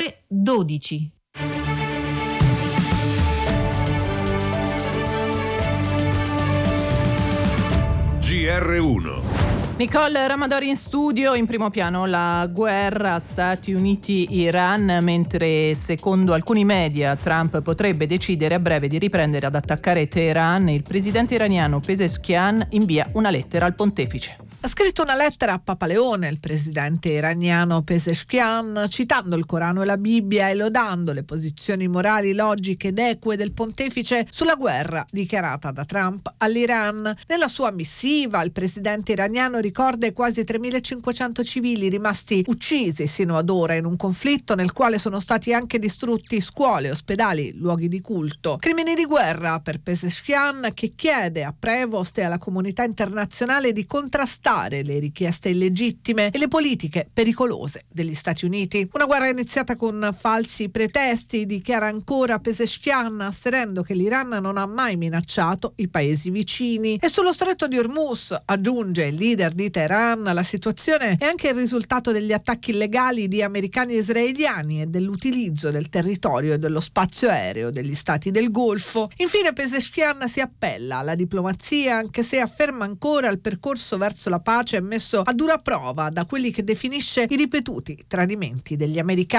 ore 12. GR1. Nicole Ramadori in studio. In primo piano la guerra Stati Uniti-Iran, mentre secondo alcuni media Trump potrebbe decidere a breve di riprendere ad attaccare Teheran. Il presidente iraniano Pezeshkian invia una lettera al pontefice. Ha scritto una lettera a Papa Leone, il presidente iraniano Pezeshkian, citando il Corano e la Bibbia e lodando le posizioni morali, logiche ed eque del pontefice sulla guerra dichiarata da Trump all'Iran. Nella sua missiva, il presidente iraniano ricorda i quasi 3.500 civili rimasti uccisi sino ad ora in un conflitto nel quale sono stati anche distrutti scuole, ospedali, luoghi di culto. Crimini di guerra per Pezeshkian, che chiede a Prevost e alla comunità internazionale di contrastare le richieste illegittime e le politiche pericolose degli Stati Uniti. Una guerra iniziata con falsi pretesti, dichiara ancora Pezeshkian, asserendo che l'Iran non ha mai minacciato i paesi vicini. E sullo stretto di Hormuz, aggiunge il leader di Teheran, la situazione è anche il risultato degli attacchi illegali di americani e israeliani e dell'utilizzo del territorio e dello spazio aereo degli stati del Golfo. Infine Pezeshkian si appella alla diplomazia, anche se afferma ancora il percorso verso la pace è messo a dura prova da quelli che definisce i ripetuti tradimenti degli americani.